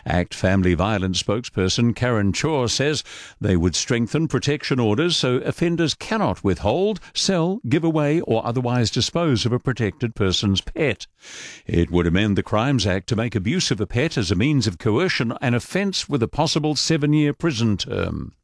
ACT Family Violence spokesperson Karen Chor says they would strengthen protection orders so offenders cannot withhold, sell, give away or otherwise dispose of a protected person's pet. It would amend the Crimes Act to make abuse of a pet as a means of coercion an offence with a possible 7-year prison term.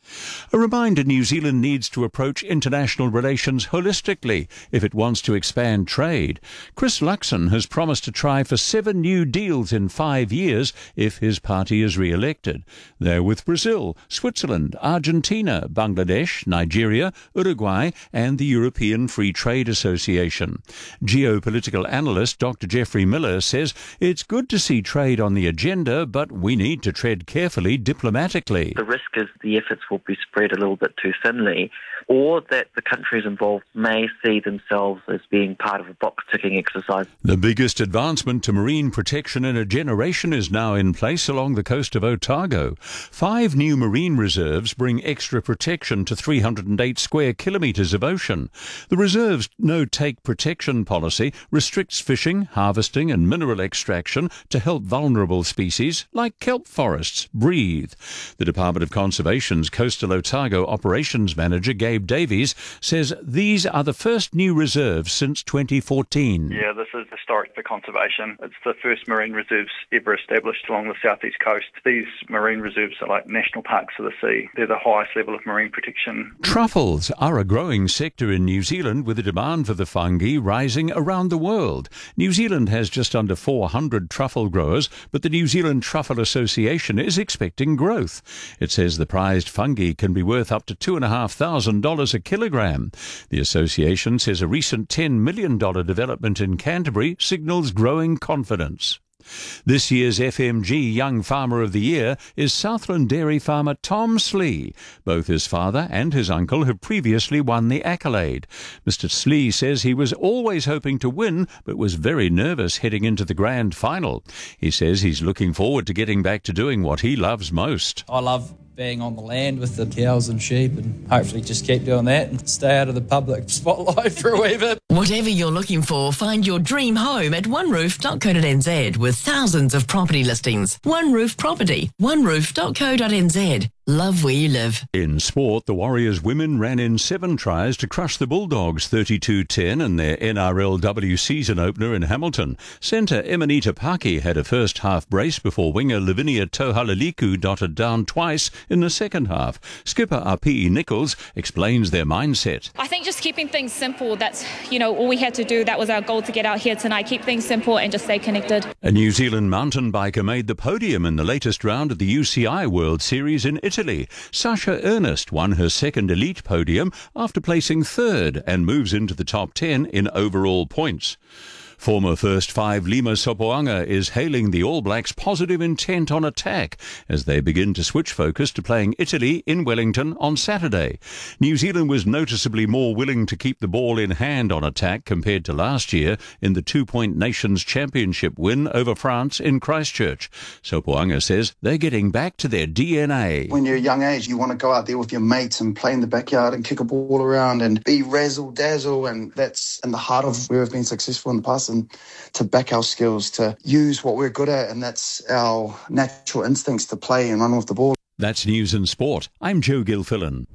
A reminder New Zealand needs to approach international relations holistically if it wants to expand trade. Chris Luxon has promised to try for 7 new deals in 5 years if his party is re-elected. They're with Brazil, Switzerland, Argentina, Bangladesh, Nigeria, Uruguay and the European Free Trade Association. Geopolitical analyst Dr. Geoffrey Miller says it's good to see trade on the agenda, but we need to tread carefully diplomatically. The risk is the efforts will be spread a little bit too thinly, or that the countries involved may see themselves as being part of a box-ticking exercise. The biggest advancement to marine protection in a generation is now in place along the coast of Otago. 5 new marine reserves bring extra protection to 308 square kilometres of ocean. The reserve's no-take protection policy restricts fishing, harvesting and mineral extraction to help vulnerable species like kelp forests breathe. The Department of Conservation's Coastal Otago Operations Manager Gabe Davies says these are the first new reserves since 2014. Yeah, this is historic for conservation. It's the first marine reserves ever established along the southeast coast. These marine reserves are like national parks of the sea. They're the highest level of marine protection. Truffles are a growing sector in New Zealand with the demand for the fungi rising around the world. New Zealand has just under 400 truffle growers, but the New Zealand Truffle Association is expecting growth. It says the prized fungi can be worth up to $2,500 a kilogram. The association says a recent $10 million development in Canterbury signals growing confidence. This year's FMG Young Farmer of the Year is Southland dairy farmer Tom Slee. Both his father and his uncle have previously won the accolade. Mr. Slee says he was always hoping to win, but was very nervous heading into the grand final. He says he's looking forward to getting back to doing what he loves most. I love being on the land with the cows and sheep, and hopefully just keep doing that and stay out of the public spotlight for a wee bit. Whatever you're looking for, find your dream home at oneroof.co.nz with thousands of property listings. One Roof Property, oneroof.co.nz. Love where you live. In sport, the Warriors women ran in 7 tries to crush the Bulldogs 32-10 in their NRLW season opener in Hamilton. Centre Emanita Paki had a first half brace before winger Lavinia Tohalaliku dotted down twice in the second half. Skipper Api Nichols explains their mindset. I think just keeping things simple, that's, all we had to do. That was our goal to get out here tonight. Keep things simple and just stay connected. A New Zealand mountain biker made the podium in the latest round of the UCI World Series in Italy. Sasha Ernest won her second elite podium after placing 3rd and moves into the top 10 in overall points. Former First 5 Lima Sopoaga is hailing the All Blacks' positive intent on attack as they begin to switch focus to playing Italy in Wellington on Saturday. New Zealand was noticeably more willing to keep the ball in hand on attack compared to last year in the 2-point Nations Championship win over France in Christchurch. Sopoaga says they're getting back to their DNA. When you're a young age, you want to go out there with your mates and play in the backyard and kick a ball around and be razzle-dazzle, and that's in the heart of where we've been successful in the past. And to back our skills, to use what we're good at, and that's our natural instincts to play and run with the ball. That's News and Sport. I'm Joe Gilfillan.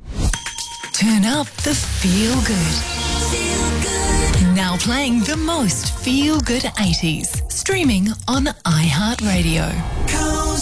Turn up the feel good. Now playing the most feel good 80s. Streaming on iHeartRadio.